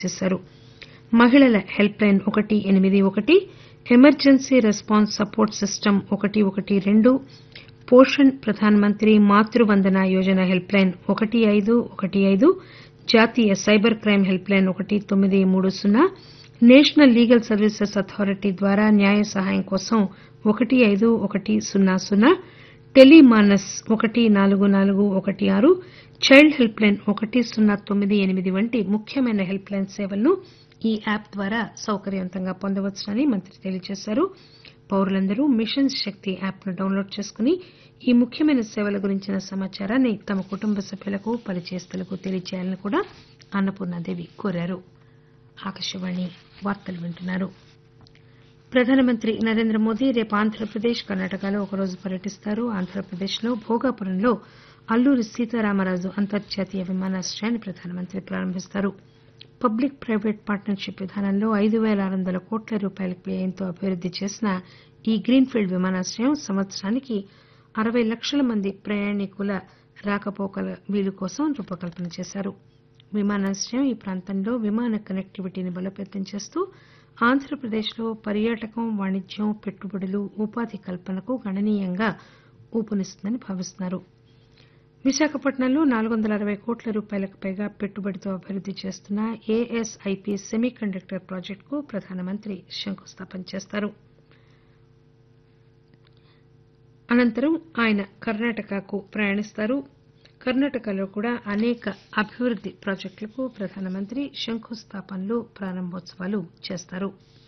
చేశారు. మహిళల help line 181, emergency response support system 112, Poshan Pradhan Mantri Matru Vandana Yojana help line 1515, జాతీయ cyber crime help line 1930, national legal services authority ద్వారా న్యాయ సహాయం కోసం 1510, టెలిమానస్ 14416, చైల్డ్ హెల్ప్ లైన్ 1098 వంటి ముఖ్యమైన హెల్ప్ లైన్ సేవలను ఈ యాప్ ద్వారా సౌకర్యవంతంగా పొందవచ్చునని మంత్రి తెలియజేశారు. పౌరులందరూ మిషన్ శక్తి యాప్ ను డౌన్లోడ్ చేసుకుని ఈ ముఖ్యమైన సేవల గురించిన సమాచారాన్ని తమ కుటుంబ సభ్యులకు పరిచయస్తులకు తెలియజేయాలని కూడా అన్నపూర్ణాదేవి కోరారు. ప్రధానమంత్రి నరేంద్ర మోదీ రేపు ఆంధ్రప్రదేశ్, కర్ణాటకలో ఒకరోజు పర్యటిస్తారు. ఆంధ్రప్రదేశ్లో భోగాపురంలో అల్లూరి సీతారామరాజు అంతర్జాతీయ విమానాశ్రయాన్ని ప్రధానమంత్రి ప్రారంభిస్తారు. పబ్లిక్ ప్రైవేట్ పార్టనర్షిప్ విధానంలో 5600 కోట్ల రూపాయల వ్యయంతో అభివృద్ది చేసిన ఈ గ్రీన్ఫీల్డ్ విమానాశ్రయం సంవత్సరానికి 60 లక్షల మంది ప్రయాణికుల రాకపోకల వీలు కోసం రూపకల్పన చేశారు. విమానాశ్రయం ఈ ప్రాంతంలో విమాన కనెక్టివిటీని బలోపేతం చేస్తూ ఆంధ్రప్రదేశ్లో పర్యాటకం, వాణిజ్యం, పెట్టుబడులు, ఉపాధి కల్పనకు గణనీయంగా ఊపునిస్తుందని భావిస్తున్నారు. విశాఖపట్నంలో 460 కోట్ల రూపాయలకు పైగా పెట్టుబడితో అభివృద్ది చేస్తున్న ఏఎస్ఐపి సెమీ కండక్టర్ ప్రాజెక్టుకు ప్రధానమంత్రి శంకుస్థాపన చేస్తారు. అనంతరం ఆయన కర్ణాటకకు ప్రయాణిస్తారు. కర్ణాటకలో కూడా అనేక అభివృద్ది ప్రాజెక్టులకు ప్రధానమంత్రి శంకుస్థాపనలు, ప్రారంభోత్సవాలు చేస్తారు.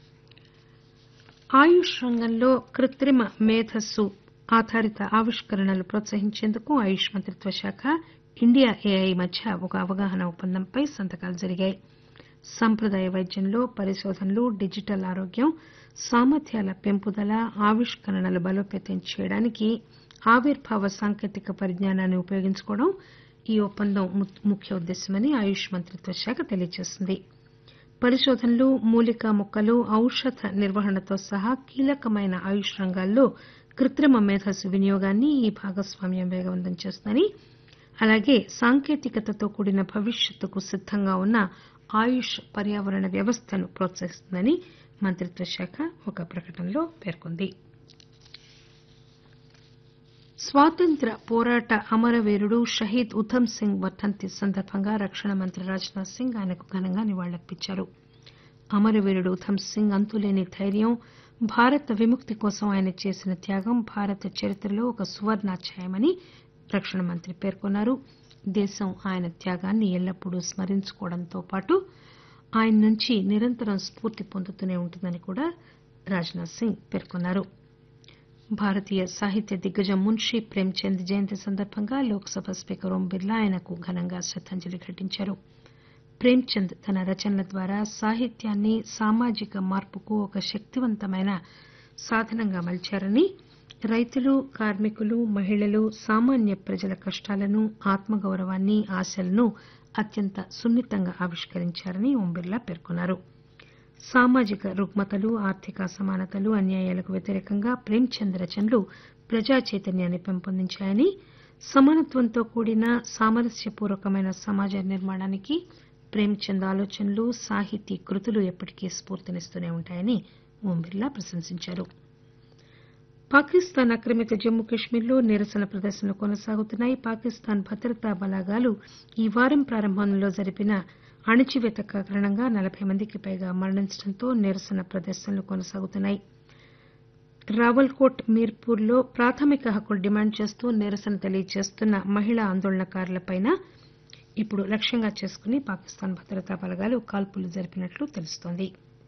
ఆయుష్ రంగంలో కృత్రిమ మేధస్సు ఆధారిత ఆవిష్కరణలు ప్రోత్సహించేందుకు ఆయుష్ మంత్రిత్వ శాఖ, ఇండియా ఏఐ మధ్య ఒక అవగాహన ఒప్పందంపై సంతకాలు జరిగాయి. సంప్రదాయ వైద్యంలో పరిశోధనలు, డిజిటల్ ఆరోగ్యం, సామర్థ్యాల పెంపుదల, ఆవిష్కరణలు బలోపేతం చేయడానికి ఆవిర్భావ సాంకేతిక పరిజ్ఞానాన్ని ఉపయోగించుకోవడం ఈ ఒప్పందం ముఖ్య ఉద్దేశ్యమని ఆయుష్ మంత్రిత్వ శాఖ తెలియజేసింది. పరిశోధనలు, మూలికా మొక్కలు, ఔషధ నిర్వహణతో సహా కీలకమైన ఆయుష్ రంగాల్లో కృత్రిమ మేధస్సు వినియోగాన్ని ఈ భాగస్వామ్యం వేగవంతం చేస్తుందని, అలాగే సాంకేతికతతో కూడిన భవిష్యత్తుకు సిద్దంగా ఉన్న ఆయుష్ పర్యావరణ వ్యవస్థను ప్రోత్సహిస్తుందని మంత్రిత్వ శాఖ ఒక ప్రకటనలో పేర్కొంది. స్వాతంత్ర్య పోరాట అమరవీరుడు షహీద్ ఉధమ్ సింగ్ వర్దంతి సందర్భంగా రక్షణ మంత్రి రాజ్ నాథ్ సింగ్ ఆయనకు ఘనంగా నివాళులర్పించారు. అమరవీరుడు ఉధమ్ సింగ్ అంతులేని ధైర్యం, భారత విముక్తి కోసం ఆయన చేసిన త్యాగం భారత చరిత్రలో ఒక సువర్ణాధ్యాయమని రక్షణ మంత్రి పేర్కొన్నారు. దేశం ఆయన త్యాగాన్ని ఎల్లప్పుడూ స్మరించుకోవడంతో పాటు ఆయన నుంచి నిరంతరం స్ఫూర్తి పొందుతూనే ఉంటుందని కూడా రాజ్ నాథ్ సింగ్ పేర్కొన్నారు. భారతీయ సాహిత్య దిగ్గజం మున్షీ ప్రేమ్చంద్ జయంతి సందర్భంగా లోక్సభ స్పీకర్ ఓం బిర్లా ఆయనకు ఘనంగా శ్రద్దాంజలి ఘటించారు. ప్రేమ్చంద్ తన రచనల ద్వారా సాహిత్యాన్ని సామాజిక మార్పుకు ఒక శక్తివంతమైన సాధనంగా మలిచారని, రైతులు, కార్మికులు, మహిళలు, సామాన్య ప్రజల కష్టాలను, ఆత్మగౌరవాన్ని, ఆశలను అత్యంత సున్నితంగా ఆవిష్కరించారని ఓం బిర్లా పేర్కొన్నారు. సామాజిక రుగ్మతలు, ఆర్థిక అసమానతలు, అన్యాయాలకు వ్యతిరేకంగా ప్రేమ్చంద్ రచనలు ప్రజా చైతన్యాన్ని పెంపొందించాయని, సమానత్వంతో కూడిన సామరస్యపూర్వకమైన సమాజ నిర్మాణానికి ప్రేమ్చంద్ ఆలోచనలు, సాహితీ కృతులు ఎప్పటికీ స్ఫూర్తినిస్తూనే ఉంటాయని ఓం బిర్లా ప్రశంసించారు. పాకిస్తాన్ ఆక్రమిత జమ్మూ కశ్మీర్లో నిరసన ప్రదర్శనలు కొనసాగుతున్నాయి. పాకిస్తాన్ భద్రతా బలగాలు ఈ వారం ప్రారంభంలో జరిపిన అణచివేత కారణంగా 40 మందికి పైగా మరణించడంతో నిరసన ప్రదర్శనలు కొనసాగుతున్నాయి. రావల్కోట్, మీర్పూర్లో ప్రాథమిక హక్కులు డిమాండ్ చేస్తూ నిరసన తెలియజేస్తున్న మహిళా ఆందోళనకారులపై ఇప్పుడు లక్ష్యంగా చేసుకుని పాకిస్తాన్ భద్రతా బలగాలు కాల్పులు జరిపినట్లు తెలుస్తోంది.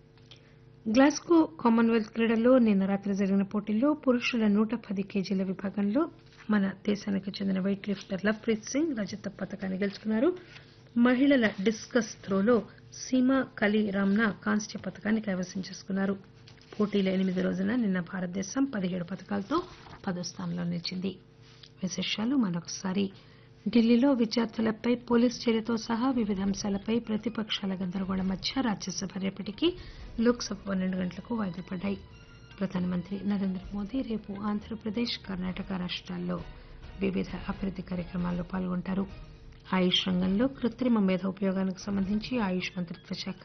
గ్లాస్గో కామన్వెల్త్ క్రీడల్లో నిన్న రాత్రి జరిగిన పోటీల్లో పురుషుల 110 కేజీల విభాగంలో మన దేశానికి చెందిన వెయిట్ లిఫ్టర్ లవ్ప్రీత్ సింగ్ రజత పతకాన్ని గెలుచుకున్నారు. మహిళల డిస్కస్ త్రోలో సీమా కలీ రామ్నా కాంస్య పతకాన్ని కైవసం చేసుకున్నారు. పోటీల 8వ రోజున నిన్న భారతదేశం 17 పతకాలతో 10వ స్థానంలో నిలిచింది. విశేషాలు మరొకసారి. ఢిల్లీలో విద్యార్థులపై పోలీసు చర్యతో సహా వివిధ అంశాలపై ప్రతిపక్షాల గందరగోళం మధ్య రాజ్యసభ రేపటికి, లోక్సభ 12 గంటలకు వాయిదా పడ్డాయి. ప్రధానమంత్రి నరేంద్ర మోదీ రేపు ఆంధ్రప్రదేశ్, కర్ణాటక రాష్ట్రాల్లో వివిధ అభివృద్ది కార్యక్రమాల్లో పాల్గొంటారు. ఆయుష్ రంగంలో కృత్రిమ మేధ ఉపయోగానికి సంబంధించి ఆయుష్ మంత్రిత్వ శాఖ